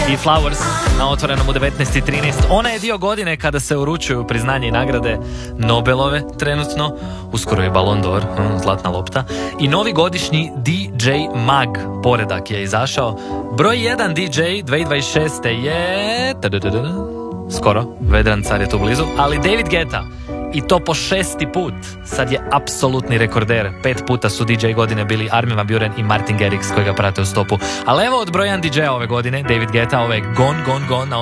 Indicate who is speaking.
Speaker 1: i Flowers na Otvorenom u 19:13. Ona je dio godine kada se uručuju priznanje i nagrade Nobelove trenutno, uskoro je Ballon d'Or, zlatna lopta, i novi godišnji DJ Mag poredak je izašao. Broj 1 DJ 2026. je skoro, Vedran Car je tu blizu, ali David Guetta. I to po 6. put. Sad je apsolutni rekorder. 5 puta su DJ godine bili Armin van Buuren i Martin Garrix koji ga prate u stopu. Ali evo od brojan DJ-a ove godine, David Guetta, ove Gone, Gone, Gone na